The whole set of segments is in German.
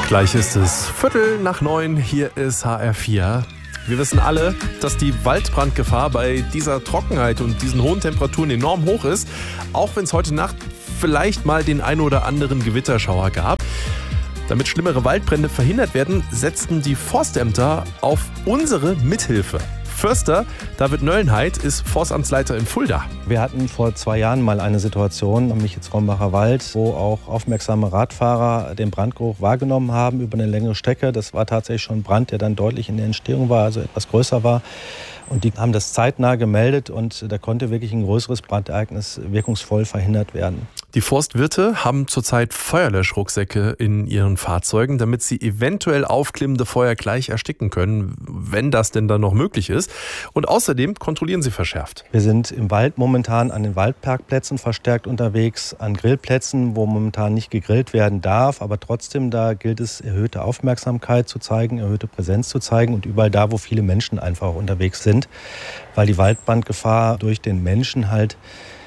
Gleich ist es 8:15. Hier ist HR4. Wir wissen alle, dass die Waldbrandgefahr bei dieser Trockenheit und diesen hohen Temperaturen enorm hoch ist, auch wenn es heute Nacht vielleicht mal den ein oder anderen Gewitterschauer gab. Damit schlimmere Waldbrände verhindert werden, setzten die Forstämter auf unsere Mithilfe. Förster David Nöllenheit ist Forstamtsleiter in Fulda. Wir hatten vor 2 Jahren mal eine Situation am Michels-Rombacher Wald, wo auch aufmerksame Radfahrer den Brandgeruch wahrgenommen haben über eine längere Strecke. Das war tatsächlich schon ein Brand, der dann deutlich in der Entstehung war, also etwas größer war. Und die haben das zeitnah gemeldet und da konnte wirklich ein größeres Brandereignis wirkungsvoll verhindert werden. Die Forstwirte haben zurzeit Feuerlöschrucksäcke in ihren Fahrzeugen, damit sie eventuell aufklimmende Feuer gleich ersticken können, wenn das denn dann noch möglich ist. Und außerdem kontrollieren sie verschärft. Wir sind im Wald momentan an den Waldparkplätzen verstärkt unterwegs, an Grillplätzen, wo momentan nicht gegrillt werden darf. Aber trotzdem, da gilt es, erhöhte Aufmerksamkeit zu zeigen, erhöhte Präsenz zu zeigen und überall da, wo viele Menschen einfach unterwegs sind, weil die Waldbrandgefahr durch den Menschen halt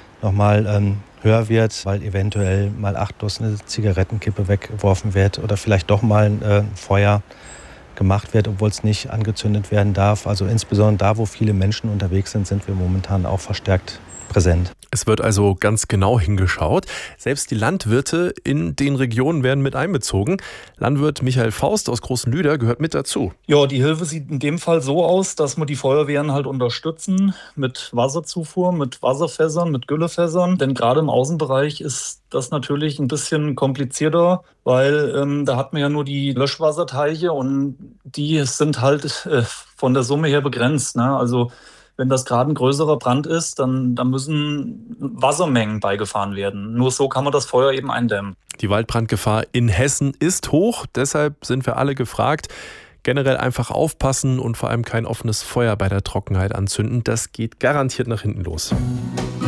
nochmal höher wird, weil eventuell mal achtlos eine Zigarettenkippe weggeworfen wird oder vielleicht doch mal ein Feuer gemacht wird, obwohl es nicht angezündet werden darf. Also insbesondere da, wo viele Menschen unterwegs sind, sind wir momentan auch verstärkt präsent. Es wird also ganz genau hingeschaut. Selbst die Landwirte in den Regionen werden mit einbezogen. Landwirt Michael Faust aus Großenlüder gehört mit dazu. Ja, die Hilfe sieht in dem Fall so aus, dass wir die Feuerwehren halt unterstützen mit Wasserzufuhr, mit Wasserfässern, mit Güllefässern. Denn gerade im Außenbereich ist das natürlich ein bisschen komplizierter, weil da hat man ja nur die Löschwasserteiche und die sind halt von der Summe her begrenzt, ne? Also wenn das gerade ein größerer Brand ist, dann müssen Wassermengen beigefahren werden. Nur so kann man das Feuer eben eindämmen. Die Waldbrandgefahr in Hessen ist hoch, deshalb sind wir alle gefragt. Generell einfach aufpassen und vor allem kein offenes Feuer bei der Trockenheit anzünden. Das geht garantiert nach hinten los.